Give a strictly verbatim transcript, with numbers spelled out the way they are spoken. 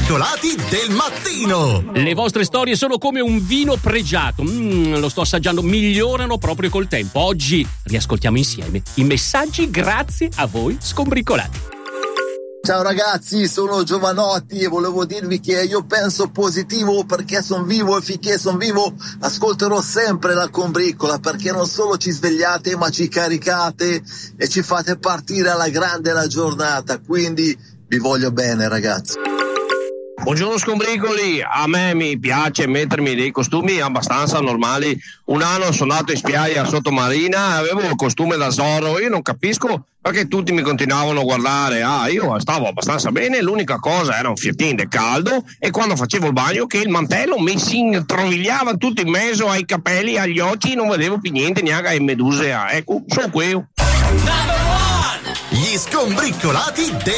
Skombriccolati del mattino. Le vostre storie sono come un vino pregiato. Mm, lo sto assaggiando, migliorano proprio col tempo. Oggi riascoltiamo insieme i messaggi grazie a voi skombriccolati. Ciao ragazzi, sono Giovanotti e volevo dirvi che io penso positivo perché son vivo e finché son vivo ascolterò sempre la combriccola, perché non solo ci svegliate ma ci caricate e ci fate partire alla grande la giornata, quindi vi voglio bene ragazzi. Buongiorno skombricoli, a me mi piace mettermi dei costumi abbastanza normali. Un anno sono andato in spiaggia sottomarina e avevo il costume da Zorro. Io non capisco perché tutti mi continuavano a guardare. Ah, io stavo abbastanza bene, l'unica cosa era un fiatin de caldo e quando facevo il bagno che il mantello mi si introvigliava tutto in mezzo ai capelli, agli occhi, non vedevo più niente, neanche ai meduse. Ecco, sono qui. Gli skombriccolati del